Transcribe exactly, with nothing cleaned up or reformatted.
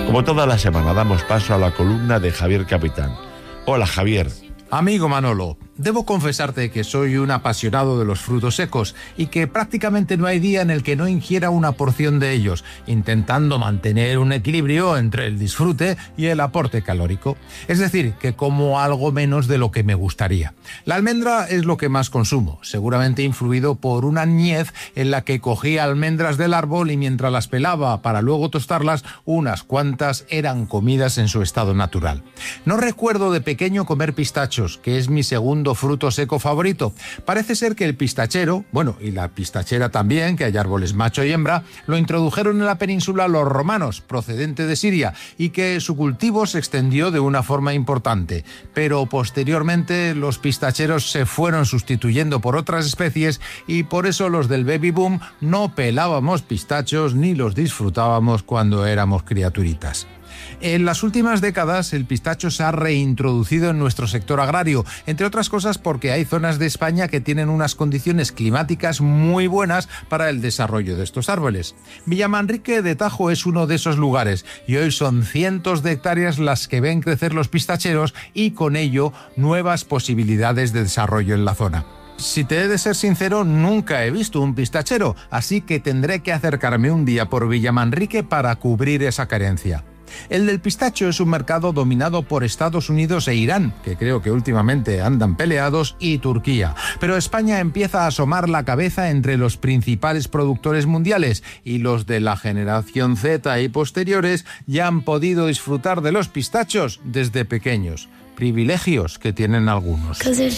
Como toda la semana damos paso a la columna de Javier Capitán. Hola, Javier. Amigo Manolo, debo confesarte que soy un apasionado de los frutos secos y que prácticamente no hay día en el que no ingiera una porción de ellos, intentando mantener un equilibrio entre el disfrute y el aporte calórico. Es decir, que como algo menos de lo que me gustaría. La almendra es lo que más consumo, seguramente influido por una niñez en la que cogía almendras del árbol y mientras las pelaba para luego tostarlas, unas cuantas eran comidas en su estado natural. No recuerdo de pequeño comer pistachos, que es mi segundo fruto seco favorito. Parece ser que el pistachero, bueno, y la pistachera también, que hay árboles macho y hembra, lo introdujeron en la península los romanos, procedente de Siria, y que su cultivo se extendió de una forma importante. Pero posteriormente los pistacheros se fueron sustituyendo por otras especies y por eso los del baby boom no pelábamos pistachos ni los disfrutábamos cuando éramos criaturitas. En las últimas décadas el pistacho se ha reintroducido en nuestro sector agrario, entre otras cosas porque hay zonas de España que tienen unas condiciones climáticas muy buenas para el desarrollo de estos árboles. Villamanrique de Tajo es uno de esos lugares y hoy son cientos de hectáreas las que ven crecer los pistacheros y con ello nuevas posibilidades de desarrollo en la zona. Si te he de ser sincero, nunca he visto un pistachero, así que tendré que acercarme un día por Villamanrique para cubrir esa carencia. El del pistacho es un mercado dominado por Estados Unidos e Irán, que creo que últimamente andan peleados, y Turquía. Pero España empieza a asomar la cabeza entre los principales productores mundiales y los de la generación Z y posteriores ya han podido disfrutar de los pistachos desde pequeños. Privilegios que tienen algunos.